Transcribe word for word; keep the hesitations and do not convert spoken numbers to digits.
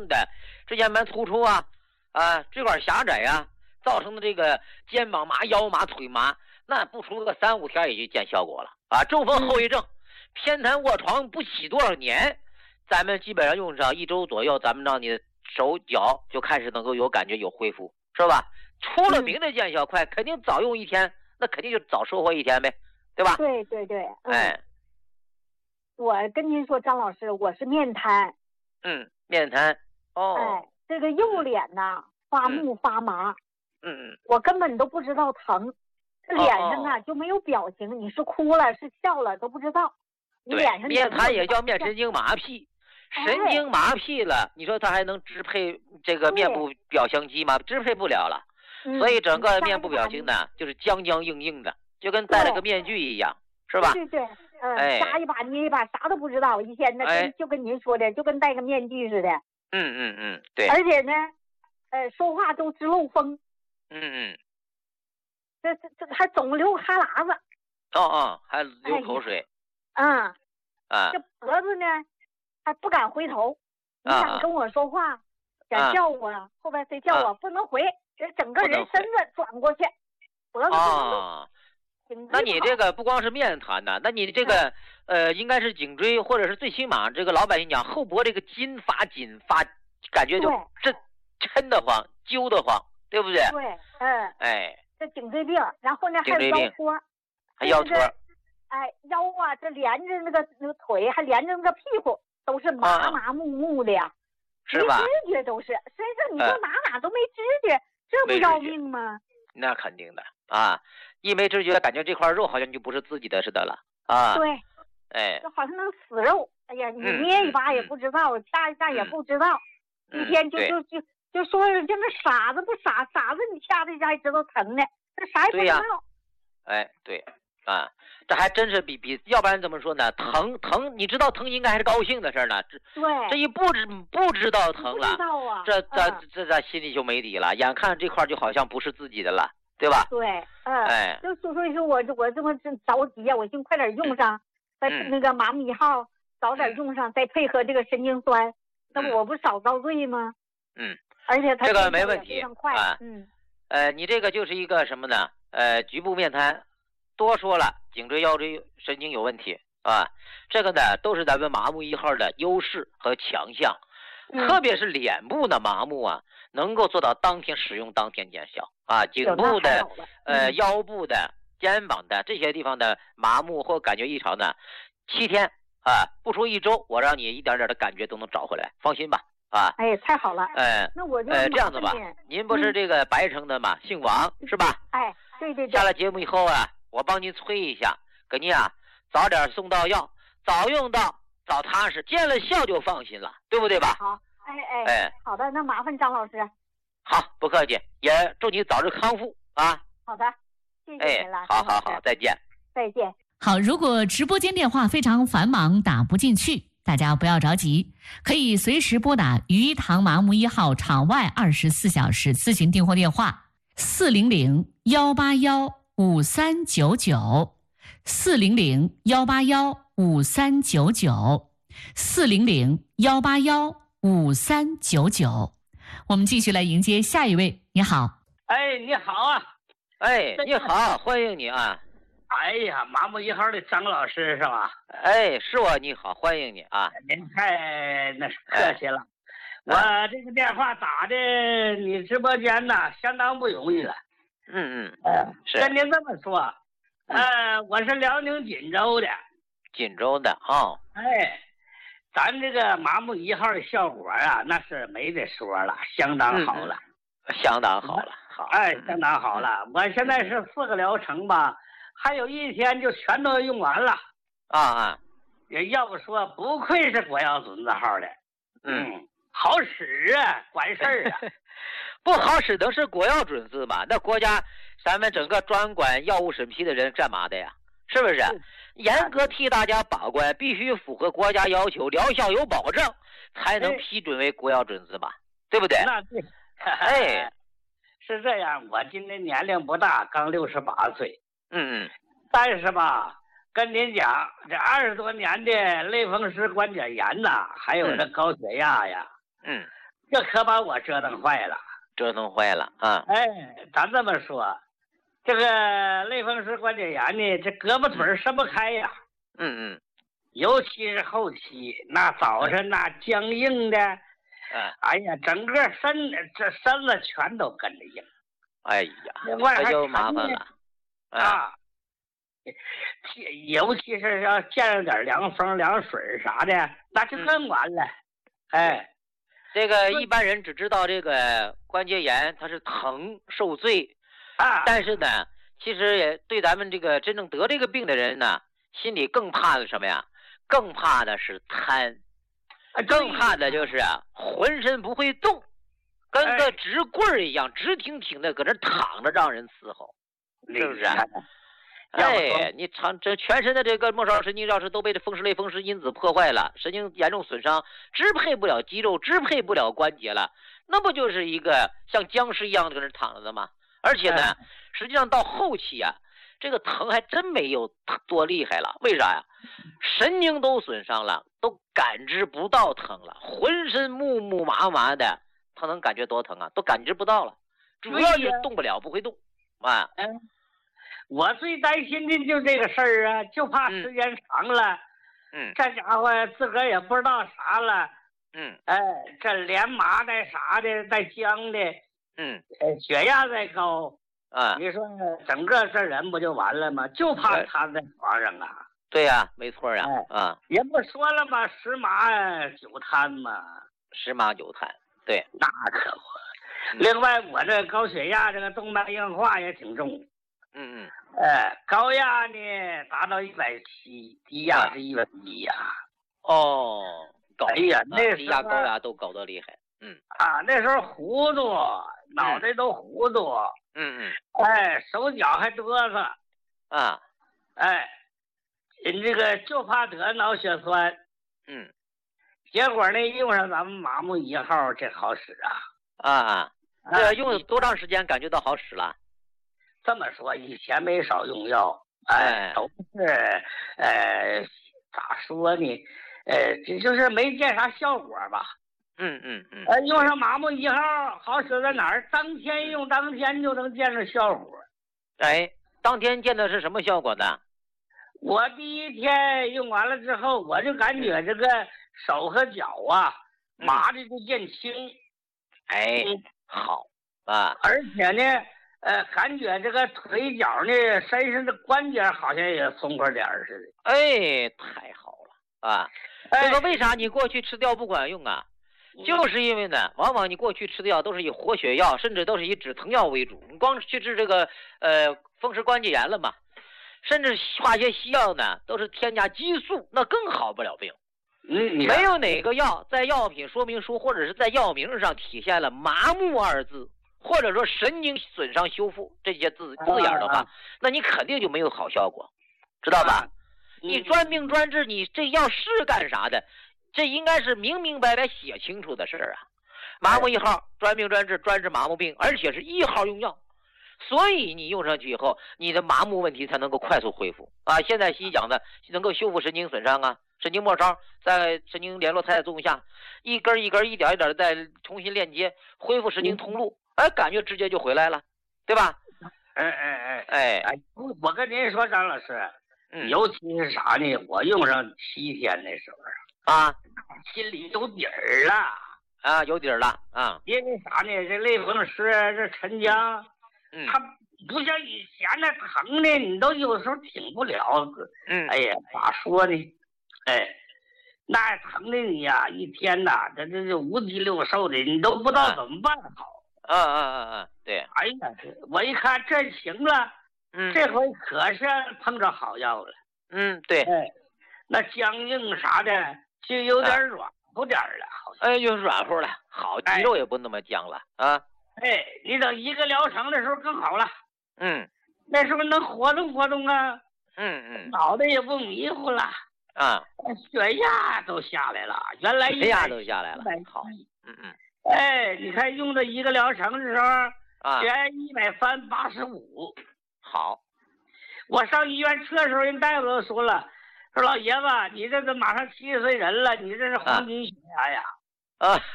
症的椎间盘突出啊，啊，椎管狭窄啊，造成的这个肩膀麻、腰麻、腿麻，那不出个三五天也就见效果了啊。中风后遗症，偏瘫卧床不起多少年，咱们基本上用上一周左右，咱们让你的手脚就开始能够有感觉有恢复，是吧？出了名的见效快，肯定早用一天，那肯定就早收获一天呗，对吧？ 对对对， 嗯、哎， 我跟您说，张老师，我是面瘫。 嗯，面瘫。哦。 哎，这个右脸呐发木发麻。 嗯嗯。 我根本都不知道疼，脸上啊、哦、就没有表情，你是哭了是笑了都不知道。你脸上面瘫也叫面神经麻痹，神经麻痹了，哎、你说它还能支配这个面部表情肌吗？支配不了了。所以整个面部表情呢，就是僵僵硬硬的，就跟戴了个面具一样，是吧？ 对对对，嗯，哎、扎一把捏一把，啥都不知道。以前呢，哎、就跟您说的，就跟戴个面具似的。 嗯嗯嗯，对。 而且呢，呃，说话都直漏风。 嗯嗯。 这这这还总流哈喇子。 哦哦，还流口水。 嗯。 啊。 这脖子呢，还不敢回头。你想跟我说话， 啊、 想叫我，啊、后边谁叫我、啊、不能回。这整个人身子转过去，脖子不能动。 啊，那你这个不光是面瘫呐，那你这个、嗯、呃，应该是颈椎，或者是最起码这个老百姓讲后脖这个筋发紧发，感觉就这抻得慌、揪得慌，对不对？ 对，嗯， 哎， 这颈椎病，然后呢还有腰托， 还腰托， 哎，腰啊，这连着那个那个腿，还连着那个屁股，都是麻麻木木的呀， 是吧？ 没知觉都是，身上你说哪哪都没知觉。这不要命吗？ 那肯定的啊！一没知觉，感觉这块肉好像就不是自己的似的了啊！ 对， 哎， 就好像那个死肉，哎呀，你捏一把也不知道，掐、嗯、一下也不知道， 嗯、 一天就就就就说人家那傻子不傻，傻子你掐他一下也知道疼呢，这啥也不知道。 哎，对啊，这还真是比比，要不然怎么说呢？疼疼，你知道疼应该还是高兴的事呢。 对， 这一不知不知道疼了， 不知道啊、 这咱、 嗯、 这咱心里就没底了。眼看这块就好像不是自己的了，对吧？ 对，嗯， 哎， 就所以说我我这么着急呀、啊，我寻快点用上，再、嗯、那个麻木一号早点用上，嗯、再配合这个神经酸，那么我不少遭罪吗？ 嗯， 而且它这个没问题啊， 嗯，呃，你这个就是一个什么呢？呃，局部面瘫。多说了，颈椎腰椎神经有问题啊，这个呢都是咱们麻木一号的优势和强项， 嗯、 特别是脸部的麻木啊，能够做到当天使用当天见效啊。颈部的、 嗯、 呃腰部的、肩膀的这些地方的麻木或感觉异常呢，七天啊，不出一周，我让你一点点的感觉都能找回来，放心吧啊。 哎，太好了。 哎、呃， 那我就呃这样子吧，您不是这个白城的吗？嗯、姓王是吧？ 哎，对对对。 下了节目以后啊。我帮您催一下，给您啊早点送到药，早用到早踏实，见了效就放心了，对不对吧？ 好，哎哎哎， 好的，那麻烦张老师。 好，不客气，也祝你早日康复啊！ 好的，谢谢您了。 哎，好好好，再见。 再见。 好，如果直播间电话非常繁忙打不进去，大家不要着急，可以随时拨打鱼塘麻木一号场外二十四小时咨询订货电话四零零幺八幺。五三九九，四零零幺八幺五三九九，四零零幺八幺五三九九。我们继续来迎接下一位。你好， 哎，你好啊， 哎，你好，欢迎你啊。 哎呀，麻木一号的张老师是吧？ 哎，是我，你好，欢迎你啊。 您太那是客气了，哎、我这个电话打的你直播间呢，相当不容易了。 嗯嗯， 呃，跟您这么说，呃，我是辽宁锦州的， 锦州的哦， 哎，咱这个麻木一号的效果啊，那是没得说了，相当好了， 嗯、相当好了，好， 哎，相当好了。嗯、我现在是四个疗程吧，还有一天就全都用完了， 啊啊， 也要不说不愧是国药准字号的， 嗯， 嗯好使啊，管事儿啊。 不好使能是国药准字吗？那国家咱们整个专管药物审批的人干嘛的呀？是不是？严格替大家把关，必须符合国家要求，疗效有保证，才能批准为国药准字吧？对不对？ 那对。 哎， 是这样，我今年年龄不大，刚六十八岁。 嗯嗯。 但是吧，跟您讲，这二十多年的类风湿关节炎呐，还有这高血压呀。 嗯。 这可把我折腾坏了。 折腾坏了啊！ 哎，咱这么说，这个类风湿关节炎呢，这胳膊腿儿伸不开呀。 嗯嗯。 尤其是后期，那早晨那僵硬的， 嗯， 哎呀，整个身这身子全都跟着硬。 哎呀，这就麻烦了啊！尤其是要见着点凉风凉水啥的，那就更完了。嗯、哎， 这个一般人只知道这个关节炎它是疼受罪啊， 但是呢，其实也对咱们这个真正得这个病的人呢，心里更怕的什么呀？更怕的是瘫，更怕的就是啊，浑身不会动，跟个直棍儿一样，直挺挺的搁那躺着让人伺候，是不是啊？哎，你常这全身的这个末梢神经要是都被这风湿类风湿因子破坏了，神经严重损伤，支配不了肌肉，支配不了关节了，那不就是一个像僵尸一样搁那躺着的吗？而且呢，实际上到后期啊，这个疼还真没有多厉害了。为啥呀？神经都损伤了，都感知不到疼了，浑身木木麻麻的，他能感觉多疼啊？都感知不到了，主要是动不了，不会动啊。 嗯，我最担心的就这个事儿啊，就怕时间长了， 嗯， 这家伙自个儿也不知道啥了， 嗯， 哎，这连麻的啥的带僵的， 嗯， 血压再高。 啊， 你说整个这人不就完了吗？就怕瘫在床上啊。 对呀、啊，没错呀、啊， 哎、 啊， 也不说了吗？十麻九瘫嘛。 十麻九瘫，对， 那可不。嗯、另外，我这高血压，这个动脉硬化也挺重。 嗯嗯。 呃，高压呢达到一百七，低压是一百一呀。 哦，高。 哎呀，那时候低压高压都高得厉害。嗯。 啊，那时候糊涂，脑袋都糊涂。 嗯嗯。 哎，手脚还哆嗦。 啊。 哎。人这个就怕得脑血栓， 嗯， 结果呢用上咱们麻木一号，这好使啊啊！这个用了多长时间感觉到好使了？ 这么说，以前没少用药，哎，都是呃咋说呢？呃，这就是没见啥效果吧？ 嗯嗯嗯。 呃，用上麻木一号好使在哪儿？当天用当天就能见着效果。 哎，当天见的是什么效果呢？ 我第一天用完了之后，我就感觉这个手和脚啊，麻的就变轻， 哎，好啊， 而且呢，呃，感觉这个腿脚呢，身上的关节好像也松快点似的。 哎，太好了啊！这个为啥你过去吃药不管用啊？就是因为呢，往往你过去吃的药都是以活血药，甚至都是以止疼药为主。你光去治这个呃风湿关节炎了嘛？甚至化学西药呢，都是添加激素，那更好不了病。 嗯， 没有哪个药在药品说明书或者是在药名上体现了麻木二字，或者说神经损伤修复这些字字眼的话，啊、那你肯定就没有好效果，知道吧？啊嗯、你专病专治，你这药是干啥的？这应该是明明白白写清楚的事儿啊。麻木一号，专病专治，专治麻木病，而且是一号用药。所以你用上去以后，你的麻木问题才能够快速恢复啊！现在西医讲的能够修复神经损伤啊，神经末梢在神经联络肽的作用下，一根一根、一点一点的再重新链接，恢复神经通路，哎，感觉直接就回来了，对吧？ 哎哎哎哎哎，我跟您说，张老师， 嗯， 尤其是啥呢？我用上七天的时候啊， 心里有底儿了啊，有底儿了啊， 因为啥呢？这类风湿，这沉僵。 嗯， 他不像以前那疼的，你都有时候挺不了。 嗯， 哎呀，咋说呢？哎，那疼的你呀、啊，一天呐，这这这五脊六兽的，你都不知道怎么办好。 啊啊啊啊！对。 哎呀，我一看这行了， 嗯， 这回可是碰着好药了。 嗯，对。 哎，那僵硬啥的就有点软乎点了，好像。 哎，就软乎了，好，肌肉也不那么僵了啊。 哎，你等一个疗程的时候更好了。 嗯， 那时候能活动活动啊。 嗯嗯， 脑袋也不迷糊了啊， 血压都下来了，原来血压都下来了，好，嗯嗯， 哎，你看用的一个疗程的时候啊， 血压一百三八十五， 好， 我上医院测的时候，人大夫都说了，说老爷子，你这都马上七十岁人了，你这是黄金血压呀， 啊。